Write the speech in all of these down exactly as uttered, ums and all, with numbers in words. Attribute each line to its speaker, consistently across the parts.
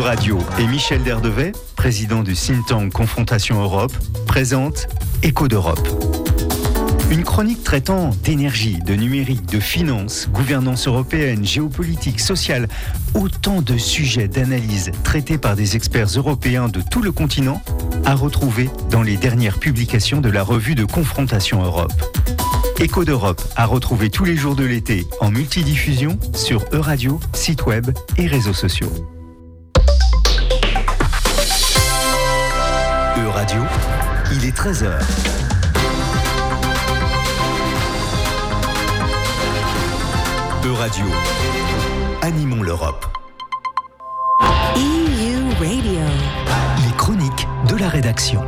Speaker 1: Euradio et Michel Derdevet, président du think tank Confrontation Europe, présentent Écho d'Europe. Une chronique traitant d'énergie, de numérique, de finances, gouvernance européenne, géopolitique, sociale, autant de sujets d'analyse traités par des experts européens de tout le continent, à retrouver dans les dernières publications de la revue de Confrontation Europe. Écho d'Europe à retrouver tous les jours de l'été en multidiffusion sur Euradio, site web et réseaux sociaux. Euradio, il est treize heures. Euradio, animons l'Europe.
Speaker 2: E U Radio.
Speaker 1: Les chroniques de la rédaction.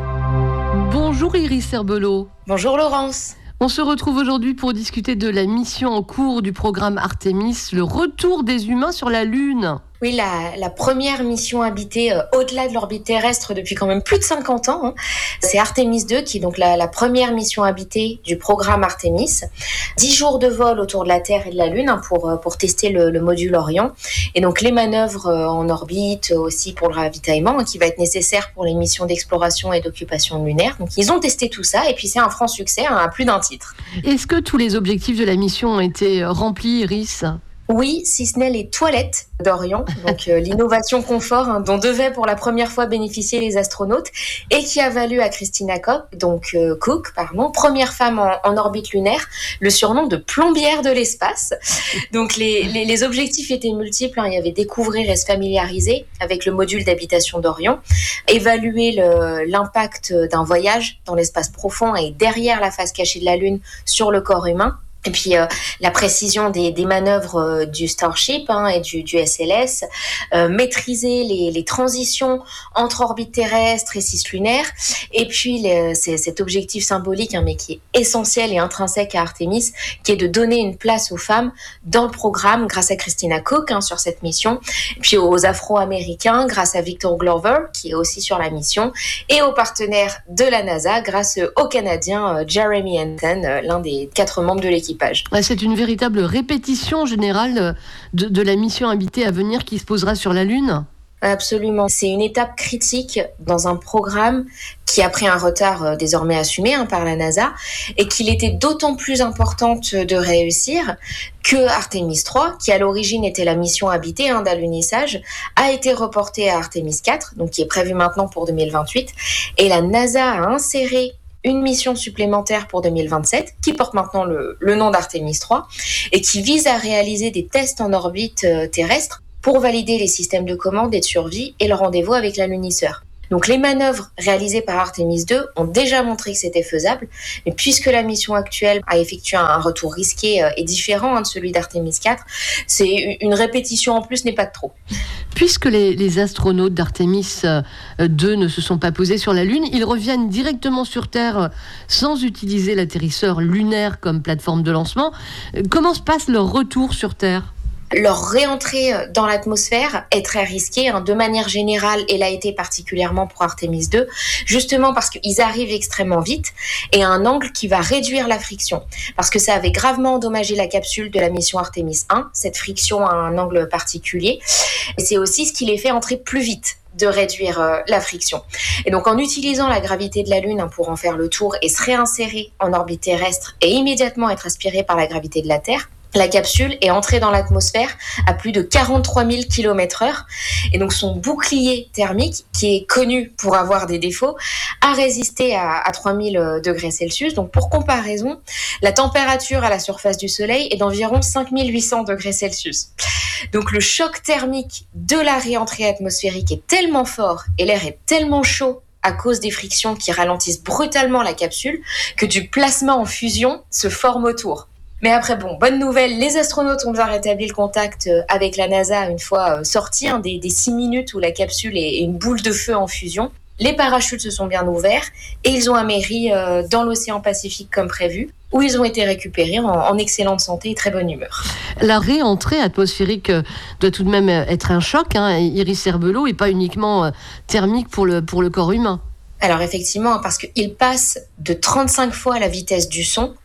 Speaker 3: Bonjour Iris Herbelot.
Speaker 4: Bonjour Laurence.
Speaker 3: On se retrouve aujourd'hui pour discuter de la mission en cours du programme Artemis, le retour des humains sur la Lune.
Speaker 4: Oui, la, la première mission habitée euh, au-delà de l'orbite terrestre depuis quand même plus de cinquante ans, hein. C'est Artemis deux qui est donc la, la première mission habitée du programme Artemis. Dix jours de vol autour de la Terre et de la Lune hein, pour, pour tester le, le module Orion. Et donc les manœuvres euh, en orbite aussi pour le ravitaillement hein, qui va être nécessaire pour les missions d'exploration et d'occupation lunaire. Donc ils ont testé tout ça et puis c'est un franc succès hein, à plus d'un titre.
Speaker 3: Est-ce que tous les objectifs de la mission ont été remplis, Iris ?
Speaker 4: Oui, si ce n'est les toilettes d'Orion, donc euh, l'innovation confort hein, dont devaient pour la première fois bénéficier les astronautes et qui a valu à Christina Koch, donc euh, Cook, pardon, première femme en, en orbite lunaire, le surnom de plombière de l'espace. Donc les, les, les objectifs étaient multiples, hein, il y avait découvrir et se familiariser avec le module d'habitation d'Orion, évaluer le, l'impact d'un voyage dans l'espace profond et derrière la face cachée de la Lune sur le corps humain. Et puis euh, la précision des, des manœuvres euh, du Starship hein, et du, du S L S, euh, maîtriser les, les transitions entre orbite terrestre et cislunaire, et puis les, c'est cet objectif symbolique hein, mais qui est essentiel et intrinsèque à Artemis, qui est de donner une place aux femmes dans le programme grâce à Christina Koch hein, sur cette mission, et puis aux Afro-Américains grâce à Victor Glover qui est aussi sur la mission, et aux partenaires de la NASA grâce au Canadien euh, Jeremy Hinton, euh, l'un des quatre membres de l'équipe.
Speaker 3: C'est une véritable répétition générale de, de la mission habitée à venir qui se posera sur la Lune.
Speaker 4: Absolument. C'est une étape critique dans un programme qui a pris un retard euh, désormais assumé hein, par la NASA et qu'il était d'autant plus importante de réussir que Artemis trois, qui à l'origine était la mission habitée hein, d'alunissage, a été reportée à Artemis quatre, donc qui est prévue maintenant pour deux mille vingt-huit. Et la NASA a inséré une mission supplémentaire pour deux mille vingt-sept qui porte maintenant le, le nom d'Artemis trois et qui vise à réaliser des tests en orbite euh, terrestre pour valider les systèmes de commande et de survie et le rendez-vous avec l'alunisseur. Donc les manœuvres réalisées par Artemis deux ont déjà montré que c'était faisable, mais puisque la mission actuelle a effectué un retour risqué et différent hein, de celui d'Artemis quatre, c'est une répétition en plus n'est pas de trop.
Speaker 3: Puisque les, les astronautes d'Artemis deux ne se sont pas posés sur la Lune, ils reviennent directement sur Terre sans utiliser l'atterrisseur lunaire comme plateforme de lancement. Comment se passe leur retour sur Terre ?
Speaker 4: Leur réentrée dans l'atmosphère est très risquée, hein, de manière générale, et l'a été particulièrement pour Artemis deux, justement parce qu'ils arrivent extrêmement vite et à un angle qui va réduire la friction. Parce que ça avait gravement endommagé la capsule de la mission Artemis un, cette friction à un angle particulier. Et c'est aussi ce qui les fait entrer plus vite, de réduire euh, la friction. Et donc en utilisant la gravité de la Lune hein, pour en faire le tour et se réinsérer en orbite terrestre et immédiatement être aspiré par la gravité de la Terre, la capsule est entrée dans l'atmosphère à plus de quarante-trois mille kilomètres heure et donc son bouclier thermique, qui est connu pour avoir des défauts, a résisté à, à trois mille degrés Celsius. Donc pour comparaison, la température à la surface du Soleil est d'environ cinq mille huit cents degrés Celsius. Donc le choc thermique de la réentrée atmosphérique est tellement fort et l'air est tellement chaud à cause des frictions qui ralentissent brutalement la capsule que du plasma en fusion se forme autour. Mais après, bon, bonne nouvelle, les astronautes ont bien rétabli le contact avec la NASA une fois sortis hein, des, des six minutes où la capsule est une boule de feu en fusion. Les parachutes se sont bien ouverts et ils ont améri euh, dans l'océan Pacifique comme prévu, où ils ont été récupérés en, en excellente santé et très bonne humeur.
Speaker 3: La réentrée atmosphérique doit tout de même être un choc, hein, Iris Herbelot, et pas uniquement thermique pour le, pour le corps humain.
Speaker 4: Alors effectivement, parce qu'il passe de trente-cinq fois la vitesse du son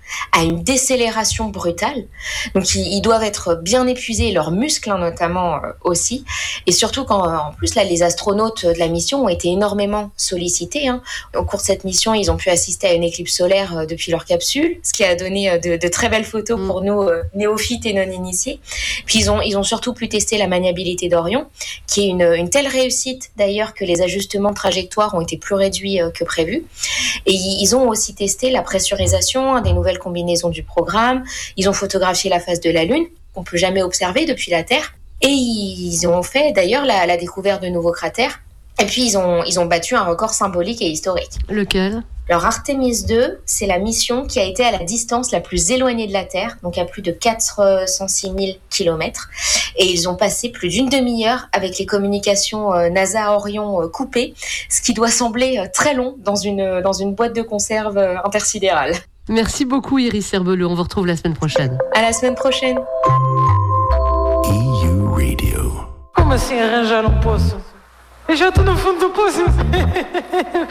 Speaker 4: à une décélération brutale. Donc ils, ils doivent être bien épuisés, leurs muscles hein, notamment euh, aussi. Et surtout quand en plus là les astronautes de la mission ont été énormément sollicités. Hein. Au cours de cette mission, ils ont pu assister à une éclipse solaire euh, depuis leur capsule, ce qui a donné euh, de, de très belles photos pour nous euh, néophytes et non initiés. Puis ils ont ils ont surtout pu tester la maniabilité d'Orion, qui est une, une telle réussite d'ailleurs que les ajustements de trajectoire ont été plus réduits euh, que prévu. Et ils ont aussi testé la pressurisation, hein, des nouvelles combinaisons du programme. Ils ont photographié la face de la Lune, qu'on peut jamais observer depuis la Terre. Et ils ont fait d'ailleurs la, la découverte de nouveaux cratères. Et puis ils ont, ils ont battu un record symbolique et historique.
Speaker 3: Lequel ?
Speaker 4: Alors Artemis deux, c'est la mission qui a été à la distance la plus éloignée de la Terre, donc à plus de quatre cent six mille kilomètres. Et ils ont passé plus d'une demi-heure avec les communications euh, NASA-Orion euh, coupées, ce qui doit sembler euh, très long dans une, dans une boîte de conserve euh, intersidérale.
Speaker 3: Merci beaucoup Iris Cerbeleux, on vous retrouve la semaine prochaine.
Speaker 4: À la semaine prochaine.
Speaker 5: E U Radio.
Speaker 6: Como assim arranjar um poço? Eu já estou no fundo do poço.